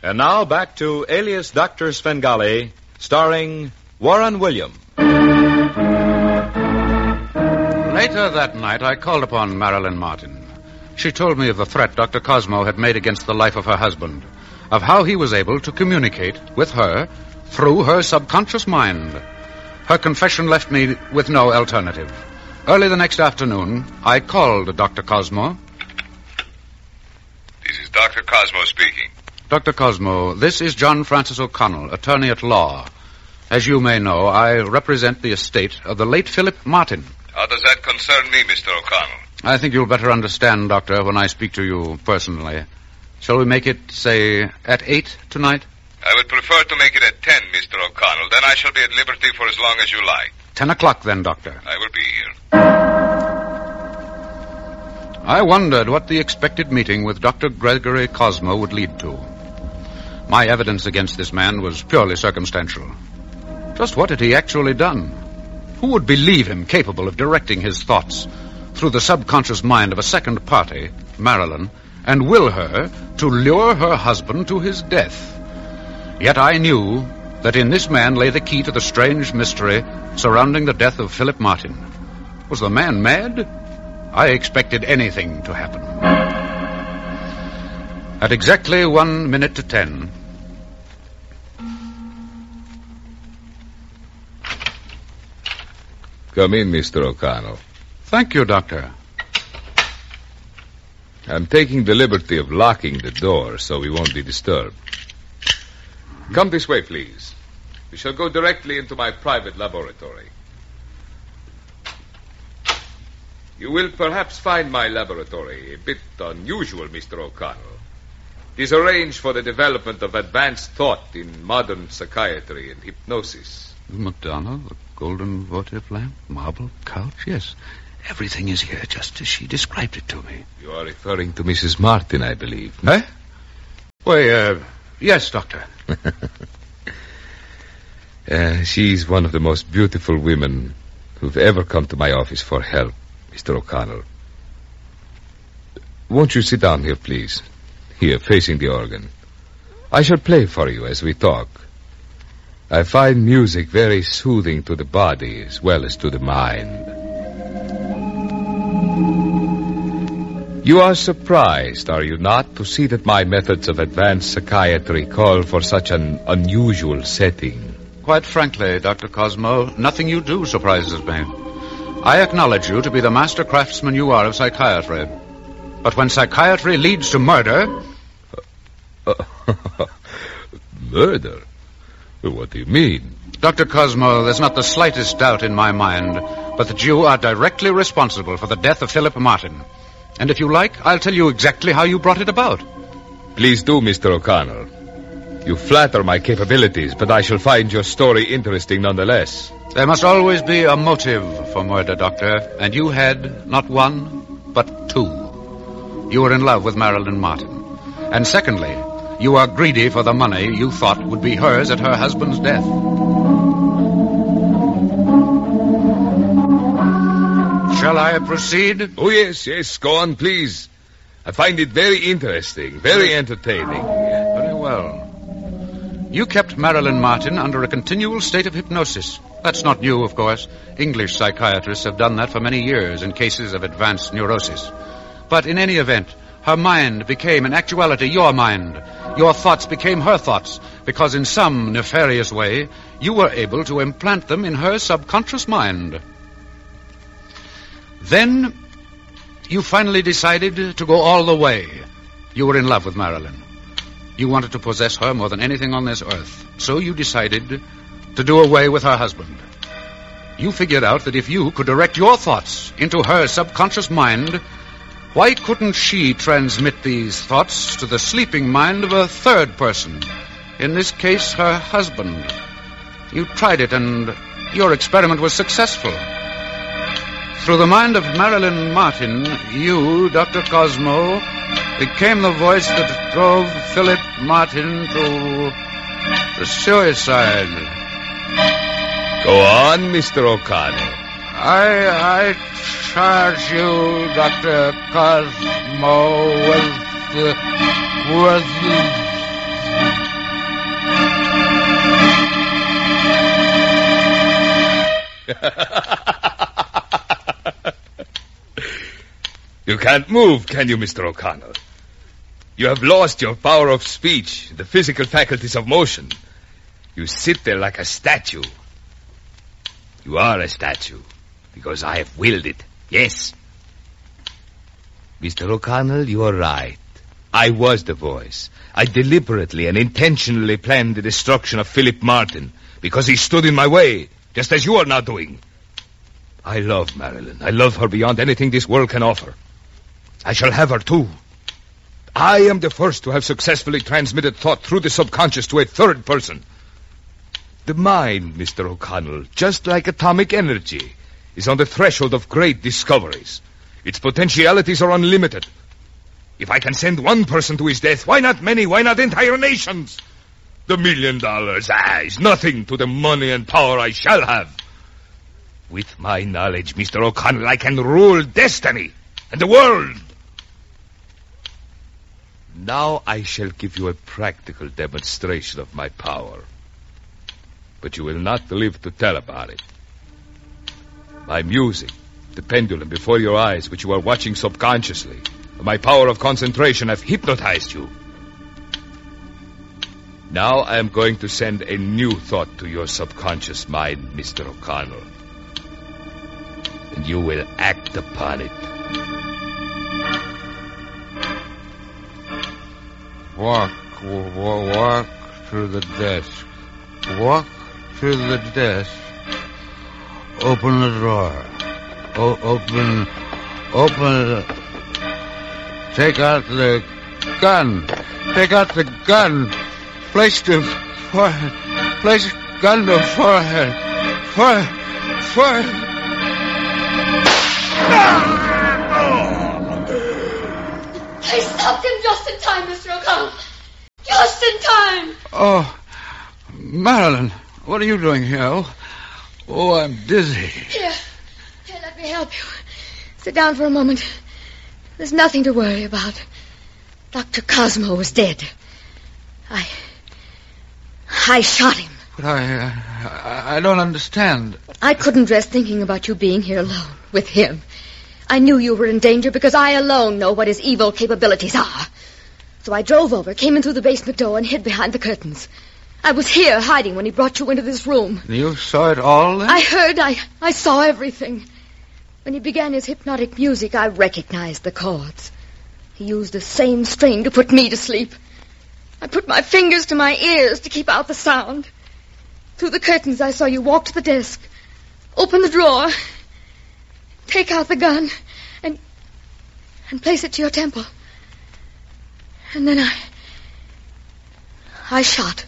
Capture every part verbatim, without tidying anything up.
And now back to Alias Doctor Svengali, starring Warren William. Later that night, I called upon Marilyn Martin. She told me of the threat Doctor Cosmo had made against the life of her husband, of how he was able to communicate with her through her subconscious mind. Her confession left me with no alternative. Early the next afternoon, I called Doctor Cosmo. This is Doctor Cosmo speaking. Doctor Cosmo, this is John Francis O'Connell, attorney at law. As you may know, I represent the estate of the late Philip Martin. How does that concern me, Mister O'Connell? I think you'll better understand, Doctor, when I speak to you personally. Shall we make it, say, at eight tonight? I would prefer to make it at ten, Mister O'Connell. Then I shall be at liberty for as long as you like. Ten o'clock, then, Doctor. I will be here. I wondered what the expected meeting with Doctor Gregory Cosmo would lead to. My evidence against this man was purely circumstantial. Just what had he actually done? Who would believe him capable of directing his thoughts through the subconscious mind of a second party, Marilyn, and will her to lure her husband to his death? Yet I knew that in this man lay the key to the strange mystery surrounding the death of Philip Martin. Was the man mad? I expected anything to happen. At exactly one minute to ten... Come in, Mister O'Connell. Thank you, Doctor. I'm taking the liberty of locking the door so we won't be disturbed. Come this way, please. We shall go directly into my private laboratory. You will perhaps find my laboratory a bit unusual, Mister O'Connell. It is arranged for the development of advanced thought in modern psychiatry and hypnosis. The Madonna, the golden votive lamp, marble couch, yes. Everything is here just as she described it to me. You are referring to Missus Martin, I believe. Eh? Why, uh, yes, Doctor. uh, she's one of the most beautiful women who've ever come to my office for help, Mister O'Connell. Won't you sit down here, please? Here, facing the organ. I shall play for you as we talk. I find music very soothing to the body as well as to the mind. You are surprised, are you not, to see that my methods of advanced psychiatry call for such an unusual setting? Quite frankly, Doctor Cosmo, nothing you do surprises me. I acknowledge you to be the master craftsman you are of psychiatry. But when psychiatry leads to murder... Murder? What do you mean? Doctor Cosmo, there's not the slightest doubt in my mind but that you are directly responsible for the death of Philip Martin. And if you like, I'll tell you exactly how you brought it about. Please do, Mister O'Connell. You flatter my capabilities, but I shall find your story interesting nonetheless. There must always be a motive for murder, Doctor, and you had not one, but two. You were in love with Marilyn Martin. And secondly, you are greedy for the money you thought would be hers at her husband's death. Shall I proceed? Oh, yes, yes. Go on, please. I find it very interesting, very entertaining. Very well. You kept Marilyn Martin under a continual state of hypnosis. That's not new, of course. English psychiatrists have done that for many years in cases of advanced neurosis. But in any event, her mind became in actuality your mind. Your thoughts became her thoughts, because in some nefarious way, you were able to implant them in her subconscious mind. Then, you finally decided to go all the way. You were in love with Marilyn. You wanted to possess her more than anything on this earth. So you decided to do away with her husband. You figured out that if you could direct your thoughts into her subconscious mind, why couldn't she transmit these thoughts to the sleeping mind of a third person? In this case, her husband. You tried it, and your experiment was successful. Through the mind of Marilyn Martin, you, Doctor Cosmo, became the voice that drove Philip Martin to the suicide. Go on, Mister O'Connell. I, I charge you, Doctor Cosmo, with, uh, with You can't move, can you, Mister O'Connell? You have lost your power of speech, the physical faculties of motion. You sit there like a statue. You are a statue, because I have willed it. Yes. Mister O'Connell, you are right. I was the voice. I deliberately and intentionally planned the destruction of Philip Martin, because he stood in my way, just as you are now doing. I love Marilyn. I love her beyond anything this world can offer. I shall have her, too. I am the first to have successfully transmitted thought through the subconscious to a third person. The mind, Mister O'Connell, just like atomic energy, is on the threshold of great discoveries. Its potentialities are unlimited. If I can send one person to his death, why not many? Why not entire nations? The million dollars, ah, is nothing to the money and power I shall have. With my knowledge, Mister O'Connell, I can rule destiny and the world. Now I shall give you a practical demonstration of my power. But you will not live to tell about it. My music, the pendulum before your eyes, which you are watching subconsciously, and my power of concentration have hypnotized you. Now I am going to send a new thought to your subconscious mind, Mister O'Connell. And you will act upon it. Walk, w- walk to the desk. Walk to the desk. Open the drawer. O- open, open. Take out the gun. Take out the gun. Place the forehead. Place the gun to forehead. Forehead. Forehead. I stopped him just in time, Mister O'Connell. Just in time. Oh, Marilyn, what are you doing here? Oh, oh, I'm dizzy. Here, here, let me help you. Sit down for a moment. There's nothing to worry about. Doctor Cosmo was dead. I... I shot him. But I... I, I don't understand. I couldn't rest thinking about you being here alone with him. I knew you were in danger because I alone know what his evil capabilities are. So I drove over, came in through the basement door, and hid behind the curtains. I was here hiding when he brought you into this room. You saw it all, then? I heard, I, I saw everything. When he began his hypnotic music, I recognized the chords. He used the same strain to put me to sleep. I put my fingers to my ears to keep out the sound. Through the curtains, I saw you walk to the desk, open the drawer, take out the gun, and and place it to your temple. And then I... I shot.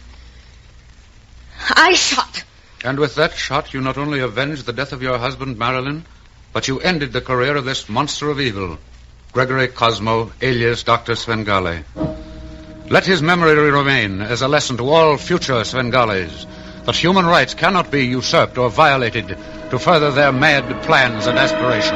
I shot. And with that shot, you not only avenged the death of your husband, Marilyn, but you ended the career of this monster of evil, Gregory Cosmo, alias Doctor Svengale. Let his memory remain as a lesson to all future Svengales that human rights cannot be usurped or violated to further their mad plans and aspirations.